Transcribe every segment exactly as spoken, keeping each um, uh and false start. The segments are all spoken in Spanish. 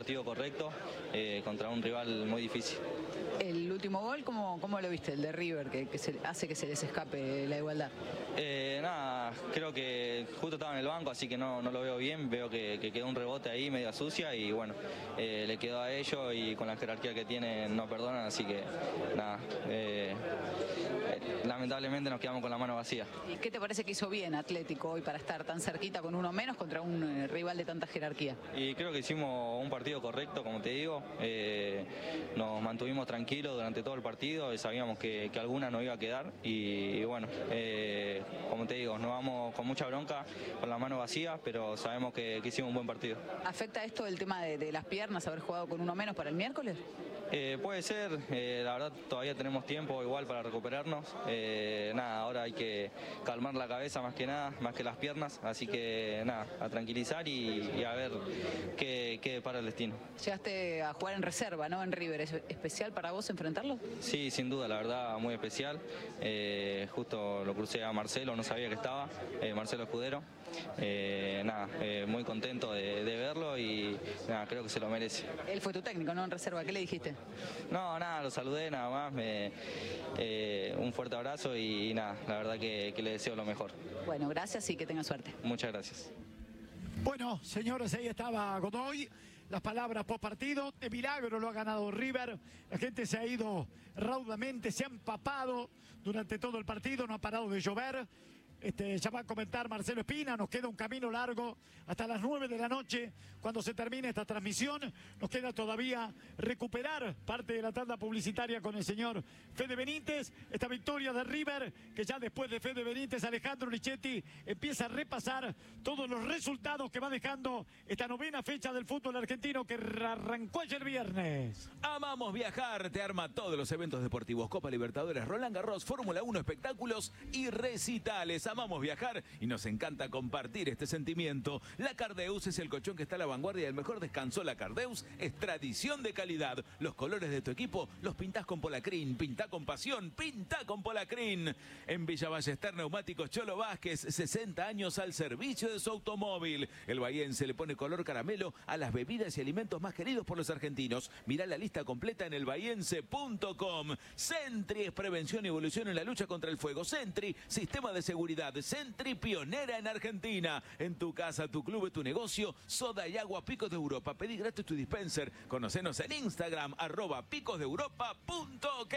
partido correcto eh, contra un rival muy difícil. El último gol, ¿cómo, cómo lo viste? El de River, que, que se, hace que se les escape la igualdad. Eh, nada, creo que justo estaba en el banco, así que no, no lo veo bien. Veo que, que quedó un rebote ahí, media sucia, y bueno, eh, le quedó a ellos y con la jerarquía que tienen no perdonan, así que nada. Eh, lamentablemente nos quedamos con la mano vacía. ¿Y qué te parece que hizo bien Atlético hoy para estar tan cerquita con uno menos contra un eh, rival de tanta jerarquía? Y creo que hicimos un partido correcto, como te digo. Eh, nos mantuvimos tranquilos durante todo el partido y sabíamos que, que alguna nos iba a quedar. Y, y bueno, eh, como te digo, nos vamos con mucha bronca, con las manos vacías, pero sabemos que, que hicimos un buen partido. ¿Afecta esto el tema de, de las piernas, haber jugado con uno menos para el miércoles? Eh, puede ser, eh, la verdad todavía tenemos tiempo igual para recuperarnos. Eh, nada, ahora hay que calmar la cabeza más que nada, más que las piernas, así que nada, a tranquilizar y, y a ver qué, qué para el destino. Llegaste a jugar en reserva, ¿no? En River, ¿es especial para vos enfrentarlo? Sí, sin duda, la verdad muy especial. Eh, justo lo crucé a Marcelo, no sabía que estaba, eh, Marcelo Escudero. Eh, nada, eh, muy contento de, de verlo y nada, creo que se lo merece. Él fue tu técnico, ¿no? En reserva, ¿qué le dijiste? No, nada, lo saludé nada más, me, eh, un fuerte abrazo y, y nada, la verdad que, que le deseo lo mejor. Bueno, gracias y que tenga suerte. Muchas gracias. Bueno, señores, ahí estaba Godoy. Las palabras post partido. De milagro lo ha ganado River. La gente se ha ido raudamente, se ha empapado durante todo el partido, no ha parado de llover. Este, ya va a comentar Marcelo Espina, nos queda un camino largo hasta las nueve de la noche cuando se termine esta transmisión. Nos queda todavía recuperar parte de la tanda publicitaria con el señor Fede Benítez. Esta victoria de River, que ya después de Fede Benítez, Alejandro Lichetti empieza a repasar todos los resultados que va dejando esta novena fecha del fútbol argentino que arrancó ayer viernes. Amamos Viajar, te arma todos los eventos deportivos, Copa Libertadores, Roland Garros, Fórmula uno, espectáculos y recitales. Amamos viajar y nos encanta compartir este sentimiento. La Cardeus es el colchón que está a la vanguardia del mejor descanso. La Cardeus es tradición de calidad. Los colores de tu equipo los pintás con Polacrin. Pintá con pasión, pintá con Polacrin. En Villa Ballester, Neumáticos Cholo Vázquez, sesenta años al servicio de su automóvil. El bahiense le pone color caramelo a las bebidas y alimentos más queridos por los argentinos. Mirá la lista completa en el bahiense punto com. Sentry es prevención y evolución en la lucha contra el fuego. Sentry, sistema de seguridad. Sentry, pionera en Argentina. En tu casa, tu club, tu negocio, soda y agua Picos de Europa. Pedí gratis tu dispenser. Conocenos en Instagram, arroba picosdeeuropa punto ok.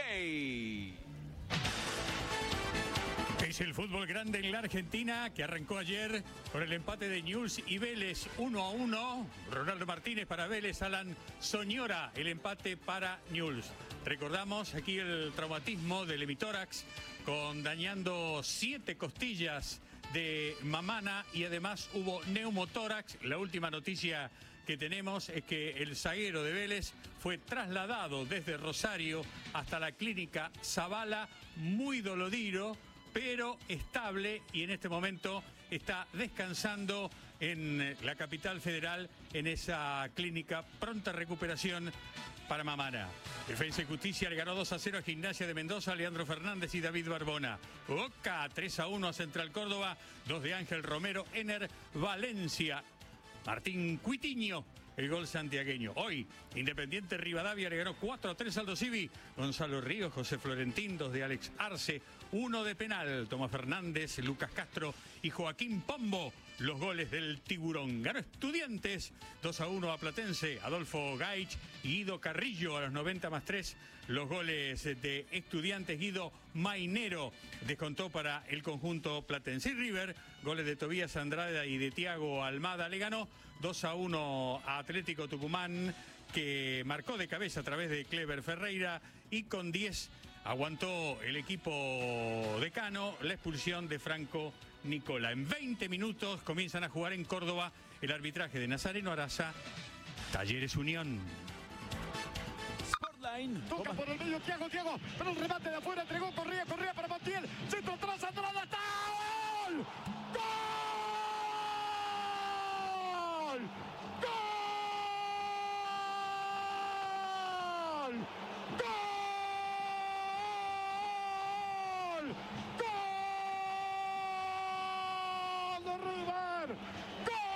Es el fútbol grande en la Argentina que arrancó ayer con el empate de Newell's y Vélez uno a uno. Ronaldo Martínez para Vélez, Alan Soñora el empate para Newell's. Recordamos aquí el traumatismo del hemitórax con dañando siete costillas de Mamana y además hubo neumotórax. La última noticia que tenemos es que el zaguero de Vélez fue trasladado desde Rosario hasta la clínica Zavala, muy dolorido, pero estable, y en este momento está descansando en la capital federal en esa clínica. Pronta recuperación para Mamana. Defensa y Justicia le ganó dos a cero a Gimnasia de Mendoza, Leandro Fernández y David Barbona. Boca tres a uno a Central Córdoba, dos de Ángel Romero, Ener Valencia. Martín Cuitiño, el gol santiagueño. Hoy, Independiente Rivadavia le ganó cuatro a tres al Aldo Civi. Gonzalo Ríos, José Florentín, dos de Alex Arce, uno de penal. Tomás Fernández, Lucas Castro y Joaquín Pombo, los goles del Tiburón. Ganó Estudiantes dos a uno a Platense. Adolfo Gaich y Guido Carrillo a los noventa más tres. Los goles de Estudiantes. Guido Mainero descontó para el conjunto platense. Y River, goles de Tobías Andrada y de Tiago Almada, le ganó dos a uno a Atlético Tucumán, que marcó de cabeza a través de Clever Ferreira, y con diez aguantó el equipo decano la expulsión de Franco Nicola. En veinte minutos comienzan a jugar en Córdoba el arbitraje de Nazareno Araza, Talleres Unión. Sportline. Toca por el medio Thiago, Thiago, pero el remate de afuera, entregó, corría, corría para Montiel, centro atrás, Andrada, ¡está! ¡Gol! ¡Gol! ¡Gol! ¡Gol! ¡Gol de River! ¡Gol!